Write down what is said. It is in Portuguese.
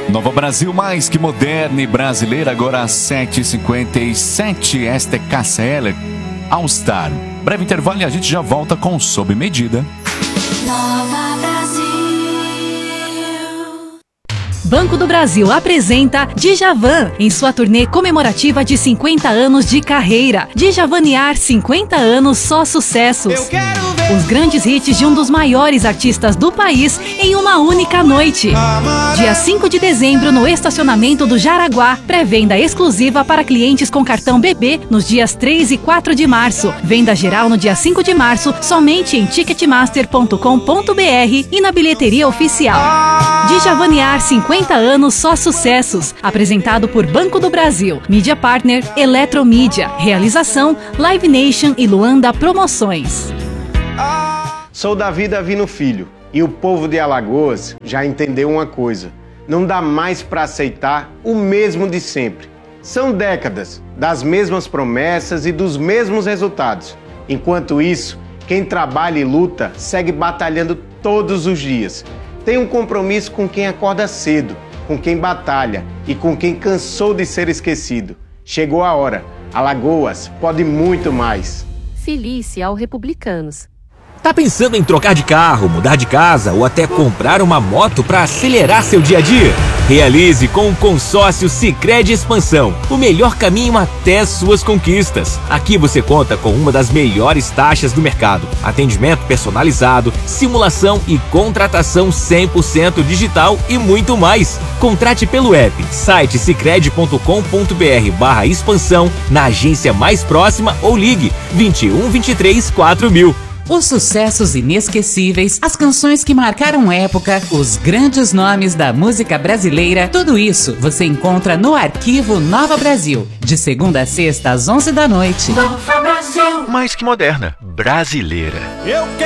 Nova Brasil, mais que moderna e brasileira, agora às 7h57. Esta é Cássia Eller, All Star. Breve intervalo e a gente já volta com Sob Medida. Nova Brasil. Banco do Brasil apresenta Djavan em sua turnê comemorativa de 50 anos de carreira. Djavanear 50 anos, só sucessos. Os grandes hits de um dos maiores artistas do país em uma única noite. Dia 5 de dezembro no estacionamento do Jaraguá. Pré-venda exclusiva para clientes com cartão BB nos dias 3 e 4 de março. Venda geral no dia 5 de março somente em ticketmaster.com.br e na bilheteria oficial. Djavanear 50 anos, só sucessos. Apresentado por Banco do Brasil, Mídia Partner, Eletromídia. Realização, Live Nation e Luanda Promoções. Sou Davi Davino Filho e o povo de Alagoas já entendeu uma coisa. Não dá mais para aceitar o mesmo de sempre. São décadas das mesmas promessas e dos mesmos resultados. Enquanto isso, quem trabalha e luta segue batalhando todos os dias. Tem um compromisso com quem acorda cedo, com quem batalha e com quem cansou de ser esquecido. Chegou a hora. Alagoas pode muito mais. Filie-se ao Republicanos. Tá pensando em trocar de carro, mudar de casa ou até comprar uma moto para acelerar seu dia a dia? Realize com o consórcio Sicredi Expansão, o melhor caminho até suas conquistas. Aqui você conta com uma das melhores taxas do mercado, atendimento personalizado, simulação e contratação 100% digital e muito mais. Contrate pelo app, site sicredi.com.br/expansão, na agência mais próxima ou ligue 21 23 4000. Os sucessos inesquecíveis, as canções que marcaram época, os grandes nomes da música brasileira, tudo isso você encontra no Arquivo Nova Brasil, de segunda a sexta às 11 da noite. Nova Brasil. Mais que moderna, brasileira.